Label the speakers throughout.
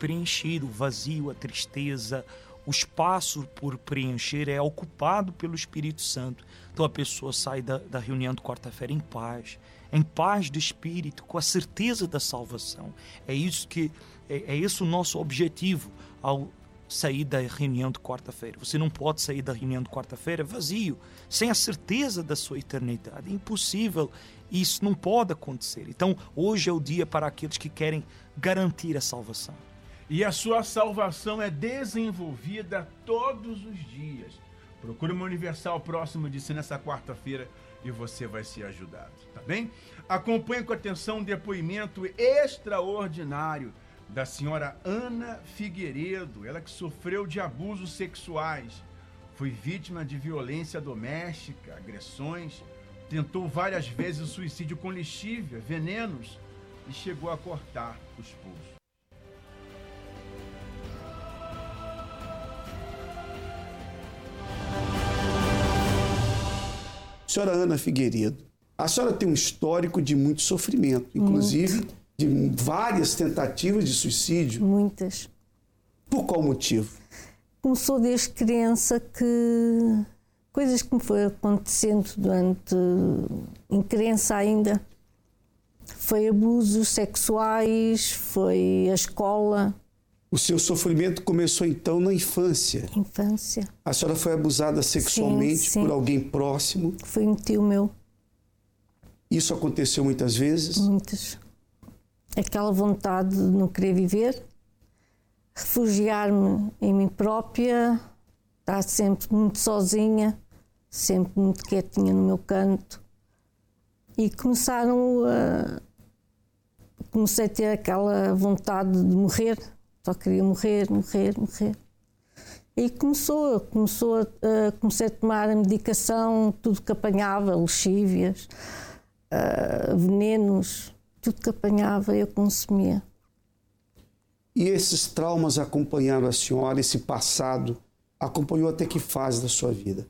Speaker 1: preencher o vazio, a tristeza, o espaço por preencher é ocupado pelo Espírito Santo. Então a pessoa sai da reunião de quarta-feira em paz de espírito, com a certeza da salvação. É esse o nosso objetivo ao sair da reunião de quarta-feira. Você não pode sair da reunião de quarta-feira vazio, sem a certeza da sua eternidade. É impossível, isso não pode acontecer. Então hoje é o dia para aqueles que querem garantir a salvação.
Speaker 2: E a sua salvação é desenvolvida todos os dias. Procure uma Universal próximo de si nessa quarta-feira e você vai ser ajudado, tá bem? Acompanhe com atenção um depoimento extraordinário da senhora Ana Figueiredo, ela que sofreu de abusos sexuais, foi vítima de violência doméstica, agressões, tentou várias vezes o suicídio com lexívia, venenos e chegou a cortar os pulsos.
Speaker 3: Senhora Ana Figueiredo, a senhora tem um histórico de muito sofrimento, inclusive de várias tentativas de suicídio.
Speaker 4: Muitas.
Speaker 3: Por qual motivo?
Speaker 4: Começou desde criança que coisas que me foram acontecendo em criança ainda. Foi abusos sexuais, foi a escola.
Speaker 3: O seu sofrimento começou então na infância.
Speaker 4: Infância.
Speaker 3: A senhora foi abusada sexualmente
Speaker 4: sim.
Speaker 3: por alguém próximo?
Speaker 4: Foi um tio meu.
Speaker 3: Isso aconteceu muitas vezes?
Speaker 4: Muitas. Aquela vontade de não querer viver, refugiar-me em mim própria, estar sempre muito sozinha, sempre muito quietinha no meu canto. E comecei a ter aquela vontade de morrer, só queria morrer. E comecei a tomar a medicação, tudo que apanhava, lexívias, venenos, tudo que apanhava eu consumia.
Speaker 3: E esses traumas acompanharam a senhora, esse passado, acompanhou até que fase da sua vida?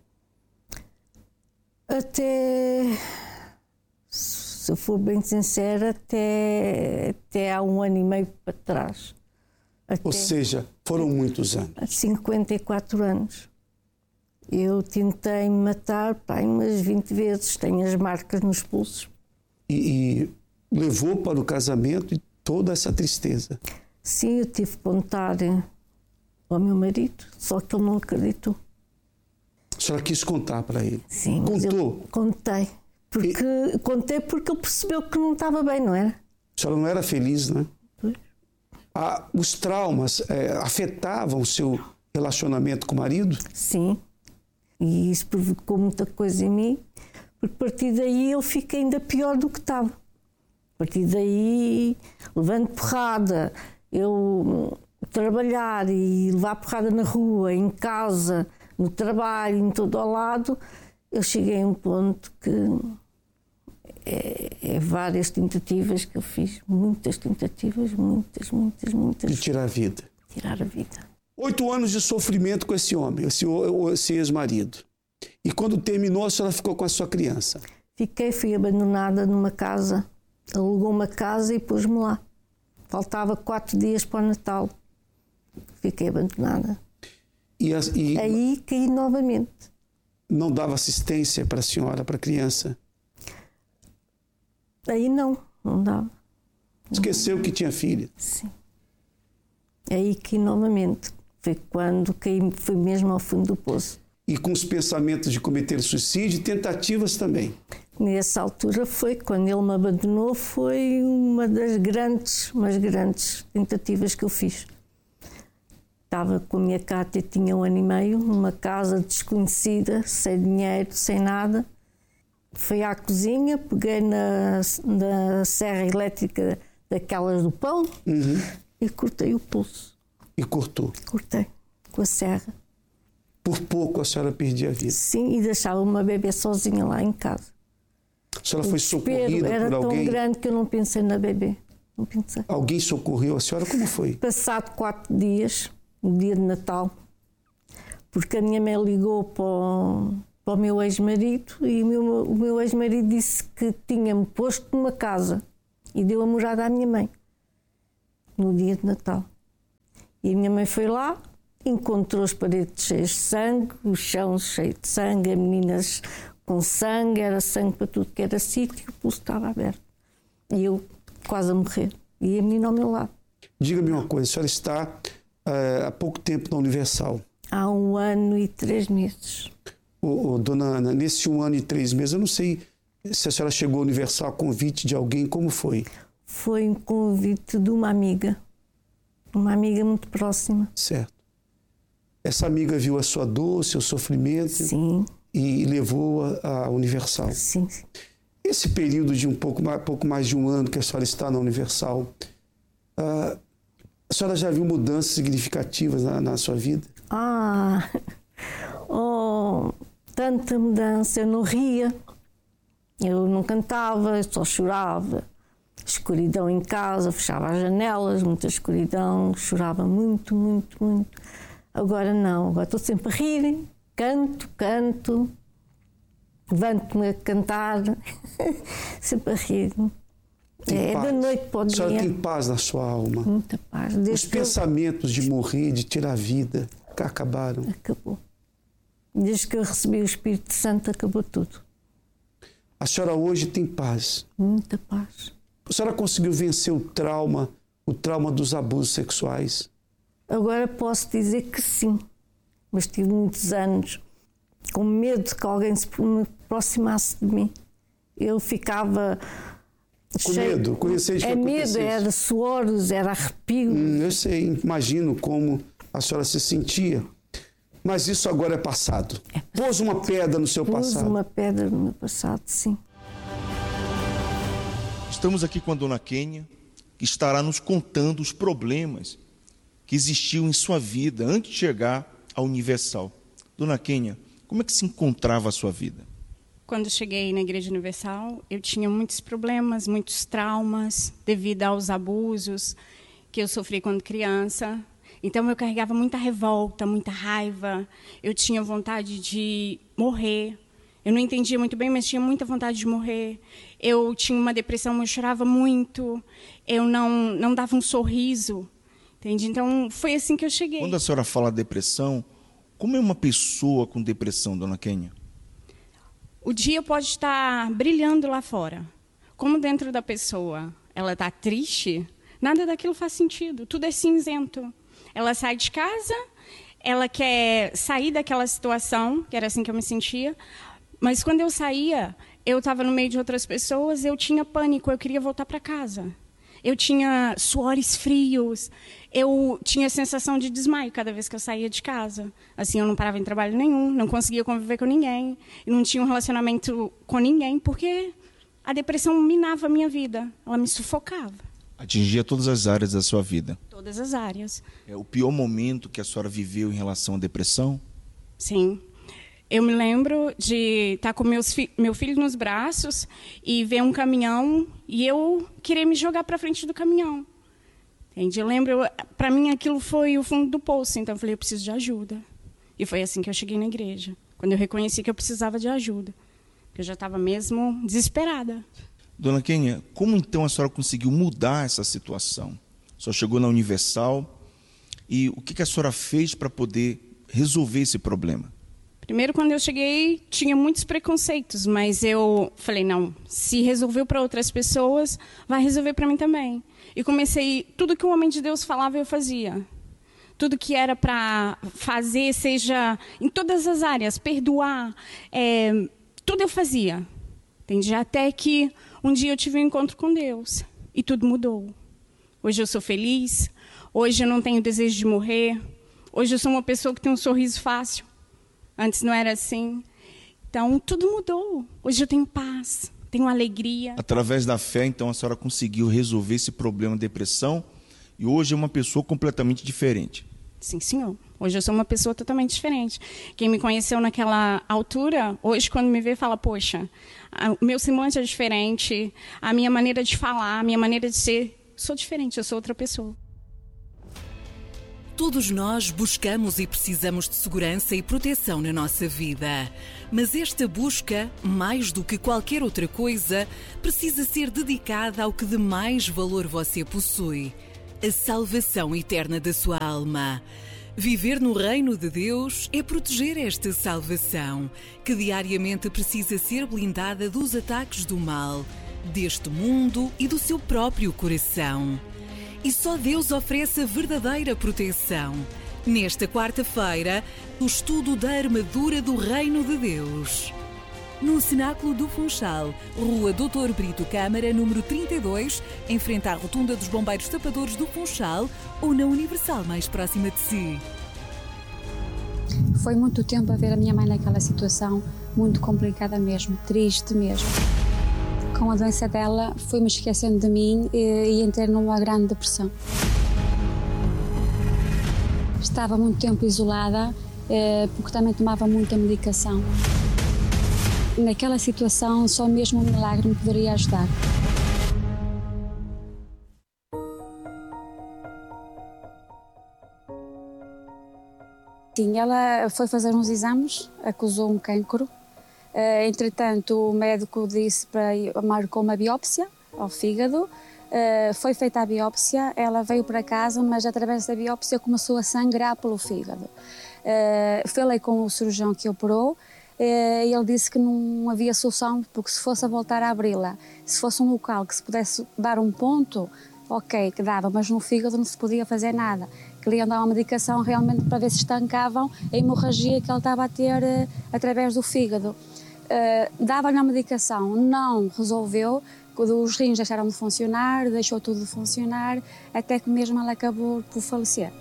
Speaker 4: Até, se eu for bem sincera, até há 1 ano e meio para trás.
Speaker 3: Ou seja, foram muitos anos.
Speaker 4: Há 54 anos. Eu tentei me matar umas 20 vezes, tenho as marcas nos pulsos.
Speaker 3: E levou para o casamento e toda essa tristeza?
Speaker 4: Sim, eu tive que contar ao meu marido, só que ele não acreditou.
Speaker 3: A senhora quis contar para ele?
Speaker 4: Sim.
Speaker 3: Contou?
Speaker 4: Contei. Contei porque ele percebeu que não estava bem, não era?
Speaker 3: A senhora não era feliz, né?
Speaker 4: Pois.
Speaker 3: Os traumas afetavam o seu relacionamento com o marido?
Speaker 4: Sim. E isso provocou muita coisa em mim, porque a partir daí eu fiquei ainda pior do que estava. A partir daí, levando porrada, eu trabalhar e levar porrada na rua, em casa, no trabalho, em todo ao lado, eu cheguei a um ponto que várias tentativas que eu fiz, muitas tentativas, muitas.
Speaker 3: De tirar a vida?
Speaker 4: Tirar a vida.
Speaker 3: 8 anos de sofrimento com esse homem, esse ex-marido. E quando terminou, a senhora ficou com a sua criança?
Speaker 4: Fui abandonada numa casa. Alugou uma casa e pôs-me lá. Faltava 4 dias para o Natal. Fiquei abandonada. Aí caí novamente.
Speaker 3: Não dava assistência para a senhora, para a criança?
Speaker 4: Aí não dava.
Speaker 3: Esqueceu que tinha filha?
Speaker 4: Sim. Aí caí novamente. Foi quando caí, fui mesmo ao fundo do poço.
Speaker 3: E com os pensamentos de cometer suicídio e tentativas também?
Speaker 4: Nessa altura foi, quando ele me abandonou, foi uma das grandes tentativas que eu fiz. Estava com a minha Cátia, tinha 1 ano e meio, numa casa desconhecida, sem dinheiro, sem nada. Fui à cozinha, peguei na serra elétrica daquelas do pão e cortei o pulso.
Speaker 3: E cortou?
Speaker 4: Cortei, com a serra.
Speaker 3: Por pouco a senhora perdia a vida?
Speaker 4: Sim, e deixava uma bebê sozinha lá em casa.
Speaker 3: A senhora foi socorrida por alguém?
Speaker 4: Era tão grande que eu não pensei na bebê. Não pensei.
Speaker 3: Alguém socorreu a senhora? Como foi?
Speaker 4: Passado 4 dias, no dia de Natal, porque a minha mãe ligou para o meu ex-marido e o meu ex-marido disse que tinha-me posto numa casa e deu a morada à minha mãe, no dia de Natal. E a minha mãe foi lá, encontrou as paredes cheias de sangue, o chão cheio de sangue, as meninas com sangue, era sangue para tudo que era sítio, o pulso estava aberto. E eu quase a morrer. E a menina ao meu lado.
Speaker 3: Diga-me uma coisa, a senhora está há pouco tempo na Universal.
Speaker 4: Há 1 ano e 3 meses.
Speaker 3: Dona Ana, nesse 1 ano e 3 meses, eu não sei se a senhora chegou à Universal a convite de alguém, como foi?
Speaker 4: Foi um convite de uma amiga muito próxima.
Speaker 3: Certo. Essa amiga viu a sua dor, seu sofrimento.
Speaker 4: Sim.
Speaker 3: E levou à Universal.
Speaker 4: Sim.
Speaker 3: Esse período de pouco mais de 1 ano que a senhora está na Universal, a senhora já viu mudanças significativas na sua vida?
Speaker 4: Tanta mudança. Eu não ria, eu não cantava, eu só chorava. Escuridão em casa, fechava as janelas, muita escuridão, chorava muito, muito, muito. Agora não, agora estou sempre a rir, canto, levanto-me a cantar, sempre a rir. Da noite para o dia.
Speaker 3: A senhora tem paz na sua alma?
Speaker 4: Muita paz.
Speaker 3: Os pensamentos de morrer, de tirar a vida, acabaram?
Speaker 4: Acabou. Desde que eu recebi o Espírito Santo, acabou tudo.
Speaker 3: A senhora hoje tem paz?
Speaker 4: Muita paz.
Speaker 3: A senhora conseguiu vencer o trauma dos abusos sexuais?
Speaker 4: Agora posso dizer que sim, mas tive muitos anos com medo de que alguém se aproximasse de mim. Eu ficava
Speaker 3: com medo?
Speaker 4: É medo, era suores, era arrepio.
Speaker 3: Eu sei, imagino como a senhora se sentia. Mas isso agora é passado. Pôs uma pedra no seu passado.
Speaker 4: Pôs uma pedra no meu passado, sim.
Speaker 5: Estamos aqui com a dona Kênia, que estará nos contando os problemas que existiam em sua vida antes de chegar à Universal. Dona Kênia, como é que se encontrava a sua vida?
Speaker 6: Quando cheguei na Igreja Universal, eu tinha muitos problemas, muitos traumas, devido aos abusos que eu sofri quando criança. Então, eu carregava muita revolta, muita raiva. Eu tinha vontade de morrer. Eu não entendia muito bem, mas tinha muita vontade de morrer. Eu tinha uma depressão, eu chorava muito. Eu não dava um sorriso. Entende? Então, foi assim que eu cheguei.
Speaker 5: Quando a senhora fala depressão, como é uma pessoa com depressão, dona Kênia?
Speaker 6: O dia pode estar brilhando lá fora. Como dentro da pessoa ela está triste, nada daquilo faz sentido. Tudo é cinzento. Ela sai de casa, ela quer sair daquela situação, que era assim que eu me sentia. Mas quando eu saía, eu estava no meio de outras pessoas, eu tinha pânico, eu queria voltar para casa. Eu tinha suores frios, eu tinha a sensação de desmaio cada vez que eu saía de casa. Assim, eu não parava em trabalho nenhum, não conseguia conviver com ninguém, não tinha um relacionamento com ninguém, porque a depressão minava a minha vida, ela me sufocava.
Speaker 5: Atingia todas as áreas da sua vida?
Speaker 6: Todas as áreas.
Speaker 5: É o pior momento que a senhora viveu em relação à depressão?
Speaker 6: Sim. Eu me lembro de estar com meu filho nos braços e ver um caminhão e eu querer me jogar para frente do caminhão. Entende? Eu lembro, para mim aquilo foi o fundo do poço, então eu falei, eu preciso de ajuda. E foi assim que eu cheguei na igreja, quando eu reconheci que eu precisava de ajuda, porque eu já estava mesmo desesperada.
Speaker 5: Dona Kênia, como então a senhora conseguiu mudar essa situação? A senhora chegou na Universal e o que a senhora fez para poder resolver esse problema?
Speaker 6: Primeiro, quando eu cheguei, tinha muitos preconceitos, mas eu falei, não, se resolveu para outras pessoas, vai resolver para mim também. E comecei, tudo que o homem de Deus falava, eu fazia. Tudo que era para fazer, seja em todas as áreas, perdoar, tudo eu fazia. Entendi? Até que um dia eu tive um encontro com Deus e tudo mudou. Hoje eu sou feliz, hoje eu não tenho desejo de morrer, hoje eu sou uma pessoa que tem um sorriso fácil. Antes não era assim. Então, tudo mudou. Hoje eu tenho paz, tenho alegria.
Speaker 5: Através da fé, então, a senhora conseguiu resolver esse problema de depressão e hoje é uma pessoa completamente diferente.
Speaker 6: Sim, senhor. Hoje eu sou uma pessoa totalmente diferente. Quem me conheceu naquela altura, hoje quando me vê, fala, poxa, o meu semblante é diferente, a minha maneira de falar, a minha maneira de ser, sou diferente, eu sou outra pessoa.
Speaker 7: Todos nós buscamos e precisamos de segurança e proteção na nossa vida. Mas esta busca, mais do que qualquer outra coisa, precisa ser dedicada ao que de mais valor você possui: a salvação eterna da sua alma. Viver no reino de Deus é proteger esta salvação, que diariamente precisa ser blindada dos ataques do mal, deste mundo e do seu próprio coração. E só Deus oferece a verdadeira proteção. Nesta quarta-feira, o estudo da armadura do Reino de Deus. No Cenáculo do Funchal, Rua Doutor Brito Câmara, número 32, em frente à Rotunda dos Bombeiros Tapadores do Funchal, ou na Universal mais próxima de si.
Speaker 8: Foi muito tempo a ver a minha mãe naquela situação, muito complicada mesmo, triste mesmo. Com a doença dela, fui-me esquecendo de mim e entrei numa grande depressão. Estava muito tempo isolada, porque também tomava muita medicação. Naquela situação, só mesmo um milagre me poderia ajudar. Sim, ela foi fazer uns exames, acusou um cancro. Entretanto, o médico marcou uma biópsia ao fígado. Foi feita a biópsia, ela veio para casa, mas através da biópsia começou a sangrar pelo fígado. Falei com o cirurgião que operou. Ele disse que não havia solução, porque se fosse a voltar a abri-la, se fosse um local que se pudesse dar um ponto, ok, que dava, mas no fígado não se podia fazer nada. Queriam dar uma medicação realmente para ver se estancavam a hemorragia que ela estava a ter através do fígado. Dava-lhe a medicação, não resolveu, os rins deixaram de funcionar, deixou tudo de funcionar, até que mesmo ela acabou por falecer.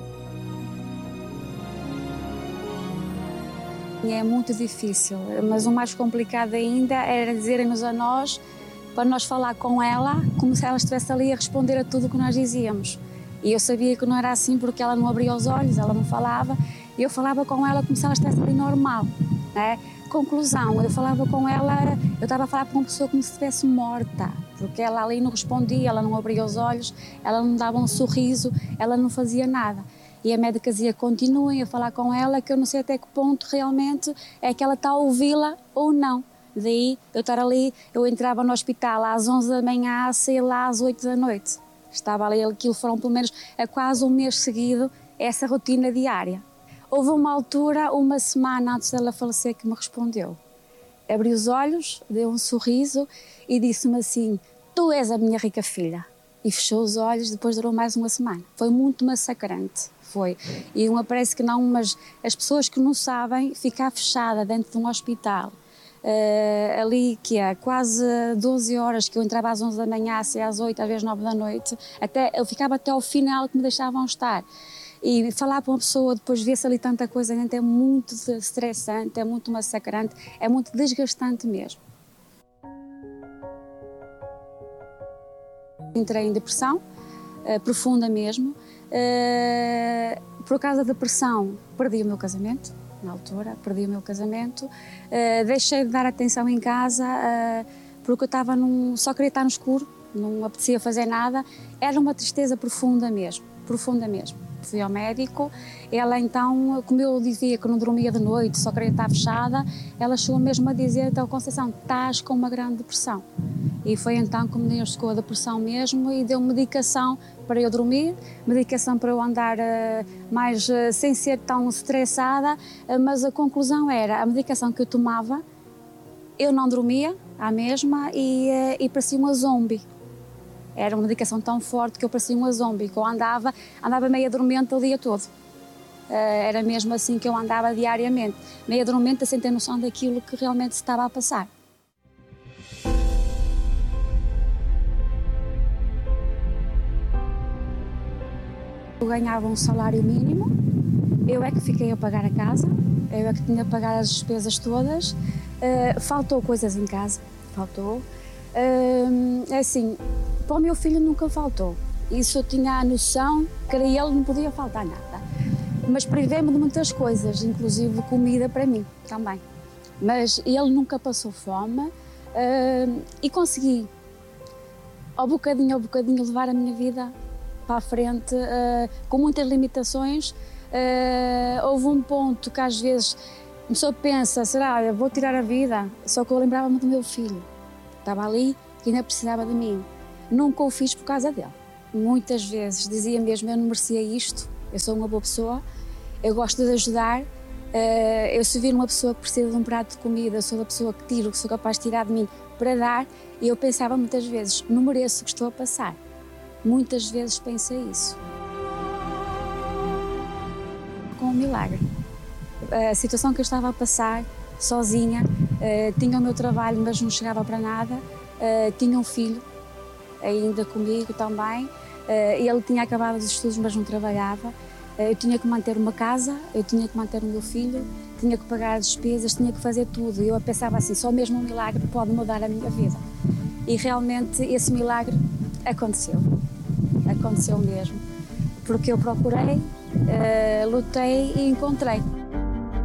Speaker 8: É muito difícil, mas o mais complicado ainda era dizerem-nos a nós, para nós falar com ela, como se ela estivesse ali a responder a tudo o que nós dizíamos. E eu sabia que não era assim, porque ela não abria os olhos, ela não falava, e eu falava com ela como se ela estivesse ali normal, né? Conclusão, eu falava com ela, eu estava a falar com uma pessoa como se estivesse morta, porque ela ali não respondia, ela não abria os olhos, ela não dava um sorriso, ela não fazia nada. E a médica dizia, continuem a falar com ela, que eu não sei até que ponto realmente é que ela está a ouvi-la ou não. Daí, eu estar ali, eu entrava no hospital às 11 da manhã, saía lá às 8 da noite. Estava ali, aquilo foram pelo menos a quase um mês seguido, essa rotina diária. Houve uma altura, uma semana antes dela falecer, que me respondeu. Abriu os olhos, deu um sorriso e disse-me assim, tu és a minha rica filha. E fechou os olhos, depois durou mais uma semana. Foi muito massacrante. Foi. E parece que não, mas as pessoas que não sabem, ficar fechada dentro de um hospital, ali que é quase 12 horas, que eu entrava às 11 da manhã, saía às 8, às vezes 9 da noite, eu ficava até ao final que me deixavam estar. E falar para uma pessoa, depois ver-se ali tanta coisa dentro, é muito estressante, é muito massacrante, é muito desgastante mesmo. Entrei em depressão, profunda mesmo. Por causa da depressão, perdi o meu casamento, na altura, deixei de dar atenção em casa, porque eu estava só queria estar no escuro, não apetecia fazer nada, era uma tristeza profunda mesmo. Fui ao médico, ela então, como eu dizia que não dormia de noite, só queria estar fechada, ela chegou mesmo a dizer, então Conceição, estás com uma grande depressão. E foi então que me diagnosticou a depressão mesmo e deu medicação para eu dormir, medicação para eu andar mais sem ser tão estressada, mas a conclusão era, a medicação que eu tomava, eu não dormia, à mesma, e parecia uma zombie. Era uma medicação tão forte que eu parecia uma zombie, que eu andava meia dormente o dia todo. Era mesmo assim que eu andava diariamente, meia dormente sem ter noção daquilo que realmente se estava a passar. Eu ganhava um salário mínimo, eu é que fiquei a pagar a casa, eu é que tinha a pagar as despesas todas, faltou coisas em casa, faltou. Assim, para o meu filho nunca faltou, isso eu tinha a noção que ele não podia faltar nada, mas privei-me de muitas coisas, inclusive comida para mim também, mas ele nunca passou fome e consegui, ao bocadinho levar a minha vida para a frente, com muitas limitações. Houve um ponto que às vezes a pessoa pensa, será, vou tirar a vida? Só que eu lembrava-me do meu filho, estava ali e ainda precisava de mim. Nunca o fiz por causa dele, muitas vezes dizia mesmo, eu não merecia isto, eu sou uma boa pessoa, eu gosto de ajudar, eu se vir uma pessoa que precisa de um prato de comida, eu sou da pessoa que tiro, que sou capaz de tirar de mim para dar, e eu pensava muitas vezes, não mereço o que estou a passar. Muitas vezes pensei isso. Com um milagre. A situação que eu estava a passar, sozinha, tinha o meu trabalho, mas não chegava para nada, tinha um filho, ainda comigo também, ele tinha acabado os estudos, mas não trabalhava, eu tinha que manter uma casa, eu tinha que manter o meu filho, tinha que pagar as despesas, tinha que fazer tudo, e eu pensava assim, só mesmo um milagre pode mudar a minha vida. E realmente esse milagre aconteceu mesmo, porque eu procurei, lutei e encontrei.